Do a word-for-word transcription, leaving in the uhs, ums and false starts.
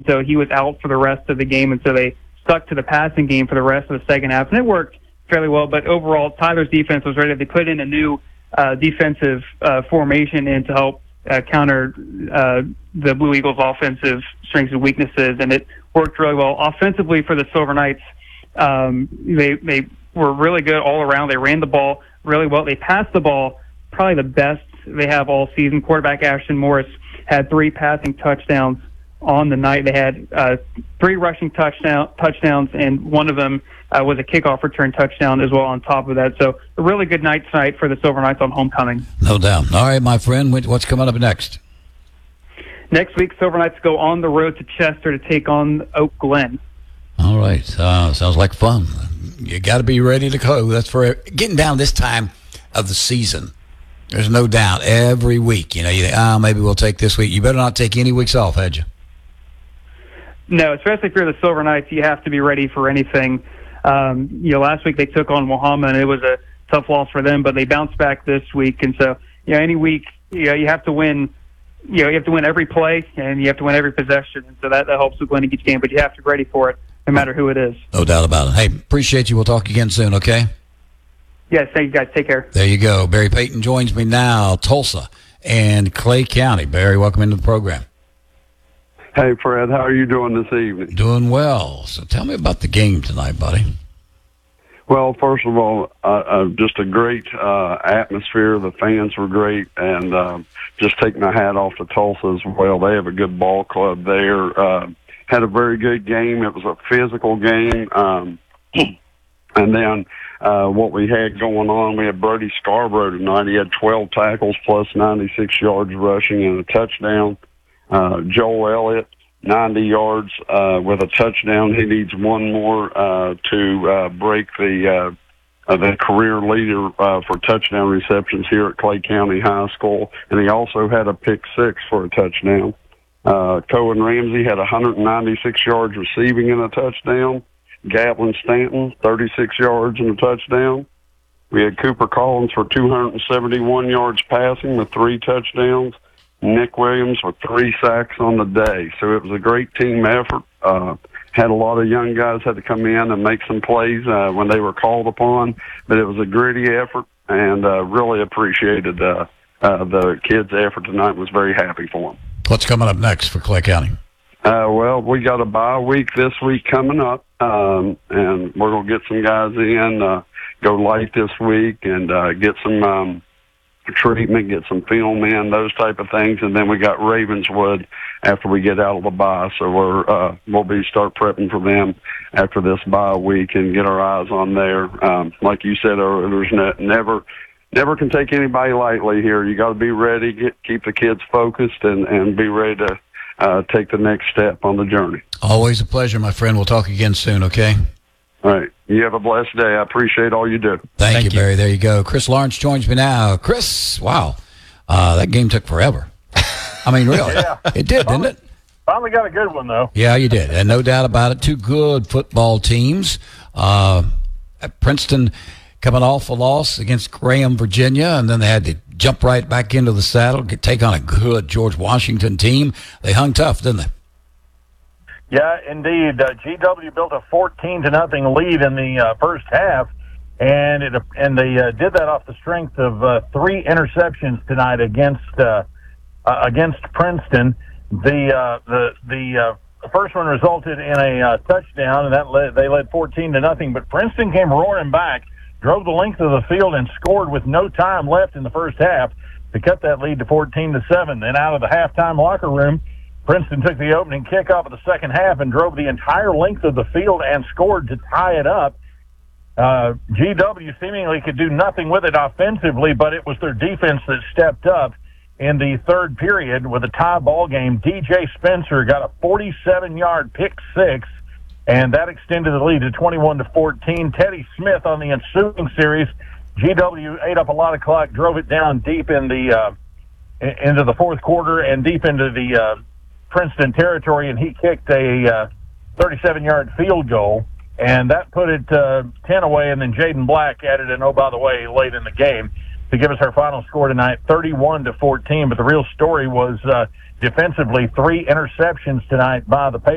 so he was out for the rest of the game, and so they stuck to the passing game for the rest of the second half, and it worked fairly well. But overall, Tyler's defense was ready. They put in a new uh, defensive uh, formation in to help uh, counter uh, the Blue Eagles' offensive strengths and weaknesses, and it worked really well. Offensively for the Silver Knights, um, they they were really good all around. They ran the ball really well. They passed the ball probably the best they have all season. Quarterback Ashton Morris had three passing touchdowns on the night. They had uh, three rushing touchdown, touchdowns, and one of them uh, was a kickoff return touchdown as well on top of that. So a really good night tonight for the Silver Knights on homecoming. No doubt. All right, my friend, what's coming up next? Next week, Silver Knights go on the road to Chester to take on Oak Glen. All right. Uh, sounds like fun. You got to be ready to go. That's for getting down this time of the season. There's no doubt every week, you know, you think, oh, maybe we'll take this week. You better not take any weeks off, had you? No, especially if you're the Silver Knights, you have to be ready for anything. Um, you know, last week they took on Mohammed, and it was a tough loss for them, but they bounced back this week. And so, you know, any week, you know, you have to win, you know, you have to win every play, and you have to win every possession. And so that, that helps with winning each game, but you have to be ready for it, no matter who it is. No doubt about it. Hey, appreciate you. We'll talk again soon, okay? Yes, thank you, guys. Take care. There you go. Barry Payton joins me now, Tulsa and Clay County. Barry, welcome into the program. Hey, Fred. How are you doing this evening? Doing well. So tell me about the game tonight, buddy. Well, first of all, uh, uh, just a great uh, atmosphere. The fans were great, and uh, just take my hat off to Tulsa as well. They have a good ball club there. Uh, had a very good game. It was a physical game. Um, and then uh, what we had going on, we had Brody Scarborough tonight. He had twelve tackles plus ninety-six yards rushing and a touchdown. Uh, Joel Elliott, ninety yards uh, with a touchdown. He needs one more uh, to uh, break the uh, uh, the career leader uh, for touchdown receptions here at Clay County High School. And he also had a pick six for a touchdown. Uh, Cohen Ramsey had one hundred ninety-six yards receiving and a touchdown. Gatlin Stanton, thirty-six yards and a touchdown. We had Cooper Collins for two hundred seventy-one yards passing with three touchdowns. Nick Williams with three sacks on the day. So it was a great team effort. Uh, had a lot of young guys had to come in and make some plays uh, when they were called upon, but it was a gritty effort, and uh, really appreciated uh, uh, the kids' effort tonight. Was very happy for them. What's coming up next for Clay County? Uh, well, we got a bye week this week coming up, um, and we're going to get some guys in, uh, go light this week, and uh, get some um, treatment, get some film in, those type of things. And then we got Ravenswood after we get out of the bye. So we're, uh, we'll be start prepping for them after this bye week and get our eyes on there. Um, like you said earlier, there's ne- never, never can take anybody lightly here. You got to be ready, get, keep the kids focused, and, and be ready to uh, take the next step on the journey. Always a pleasure, my friend. We'll talk again soon, okay? All right. You have a blessed day. I appreciate all you do. Thank, Thank you, you, Barry. There you go. Chris Lawrence joins me now. Chris, wow. Uh, that game took forever. I mean, really. Yeah. It did, finally, didn't it? Finally got a good one, though. Yeah, you did. And no doubt about it. Two good football teams. Uh, Princeton coming off a loss against Graham, Virginia, and then they had to jump right back into the saddle, get, take on a good George Washington team. They hung tough, didn't they? Yeah, indeed. Uh, G W built a fourteen to nothing lead in the uh, first half, and it and they uh, did that off the strength of uh, three interceptions tonight against uh, uh, against Princeton. The uh, the the uh, first one resulted in a uh, touchdown, and that led, they led fourteen to nothing. But Princeton came roaring back, drove the length of the field, and scored with no time left in the first half to cut that lead to fourteen to seven. Then out of the halftime locker room, Princeton took the opening kickoff of the second half and drove the entire length of the field and scored to tie it up. Uh, G W seemingly could do nothing with it offensively, but it was their defense that stepped up in the third period with a tie ball game. D J Spencer got a forty-seven yard pick six, and that extended the lead to twenty-one to fourteen. Teddy Smith on the ensuing series, G W ate up a lot of clock, drove it down deep in the uh, into the fourth quarter and deep into the uh, Princeton territory, and he kicked a uh, thirty-seven yard field goal, and that put it uh, ten away, and then Jaden Black added an, oh, by the way, late in the game to give us our final score tonight, thirty-one to fourteen. But the real story was uh, defensively, three interceptions tonight by the Patriots.